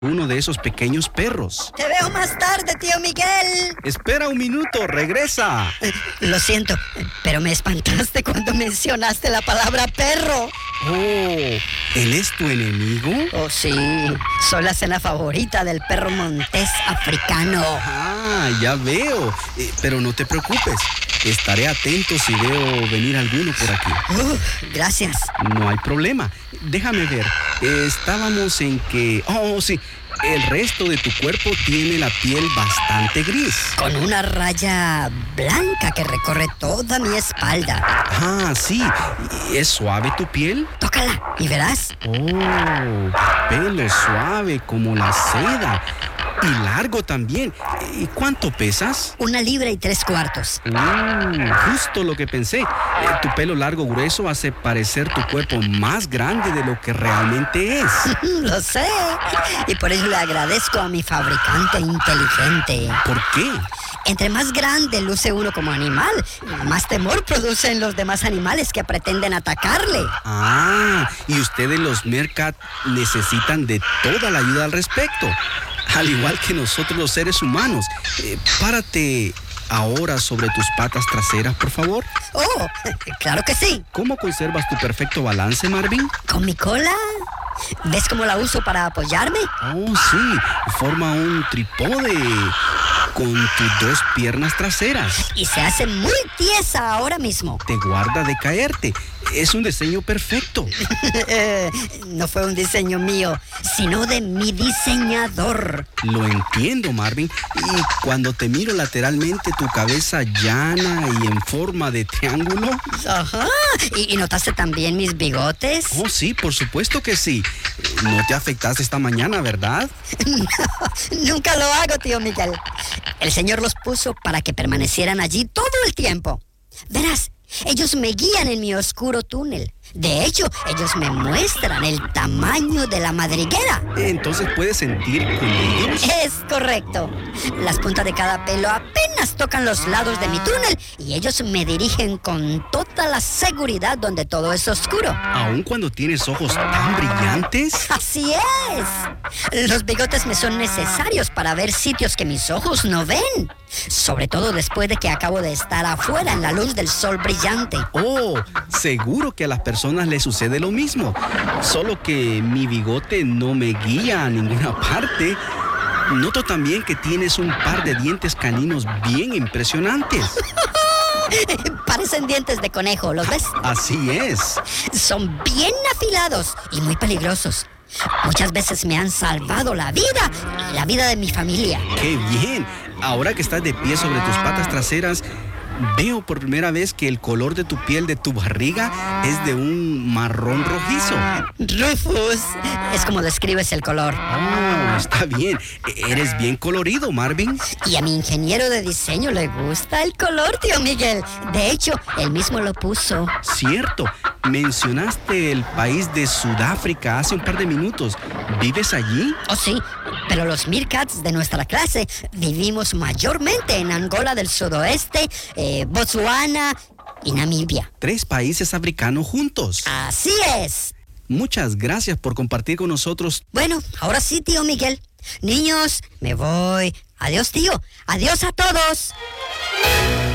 uno de esos pequeños perros. Te veo más tarde, tío Miguel. Espera un minuto, regresa. Lo siento, pero me espantaste cuando mencionaste la palabra perro. Oh, ¿él es tu enemigo? Oh, sí. Soy la cena favorita del perro montés africano. Ah, ya veo. Pero no te preocupes. Estaré atento si veo venir alguno por aquí. Gracias. No hay problema. Déjame ver. Estábamos en que... Oh, sí. El resto de tu cuerpo tiene la piel bastante gris. Con una raya blanca que recorre toda mi espalda. Ah, sí. ¿Es suave tu piel? Tócala y verás. Oh, pelo suave como la seda. Y largo también. ¿Y cuánto pesas? 1 libra y 3/4. Justo lo que pensé. Tu pelo largo grueso hace parecer tu cuerpo más grande de lo que realmente es. Lo sé. Y por eso le agradezco a mi fabricante inteligente. ¿Por qué? Entre más grande luce uno como animal, más temor producen los demás animales que pretenden atacarle. Ah, y ustedes los Meerkat necesitan de toda la ayuda al respecto. Al igual que nosotros los seres humanos. Párate ahora sobre tus patas traseras, por favor. Oh, claro que sí. ¿Cómo conservas tu perfecto balance, Marvin? ¿Con mi cola? ¿Ves cómo la uso para apoyarme? Oh, sí. Forma un trípode con tus 2 piernas traseras. Y se hace muy tiesa ahora mismo. Te guarda de caerte. Es un diseño perfecto. No fue un diseño mío, sino de mi diseñador. Lo entiendo, Marvin. Y cuando te miro lateralmente, tu cabeza llana y en forma de triángulo. Ajá. ¿Y notaste también mis bigotes? Oh, sí, por supuesto que sí. No te afectaste esta mañana, ¿verdad? No, nunca lo hago, tío Miguel. El Señor los puso para que permanecieran allí todo el tiempo. Verás, ellos me guían en mi oscuro túnel. De hecho, ellos me muestran el tamaño de la madriguera. Entonces puedes sentir con ellos. Es correcto. Las puntas de cada pelo apenas tocan los lados de mi túnel y ellos me dirigen con toda la seguridad donde todo es oscuro. ¿Aun cuando tienes ojos tan brillantes? Así es. Los bigotes me son necesarios para ver sitios que mis ojos no ven. Sobre todo después de que acabo de estar afuera en la luz del sol brillante. Oh, seguro que a las personas les sucede lo mismo. Solo que mi bigote no me guía a ninguna parte. Noto también que tienes un par de dientes caninos bien impresionantes. Parecen dientes de conejo, ¿los ves? Así es. Son bien afilados y muy peligrosos. Muchas veces me han salvado la vida y la vida de mi familia. ¡Qué bien! Ahora que estás de pie sobre tus patas traseras, veo por primera vez que el color de tu piel, de tu barriga, es de un marrón rojizo. Rufus, es como describes el color. Oh, está bien. Eres bien colorido, Marvin. Y a mi ingeniero de diseño le gusta el color, tío Miguel. De hecho, él mismo lo puso. Cierto. Mencionaste el país de Sudáfrica hace un par de minutos. ¿Vives allí? Oh, sí, pero los Meerkats de nuestra clase vivimos mayormente en Angola del sudoeste, Botswana y Namibia. 3 países africanos juntos. Así es. Muchas gracias por compartir con nosotros. Bueno, ahora sí, tío Miguel. Niños, me voy. Adiós, tío. Adiós a todos.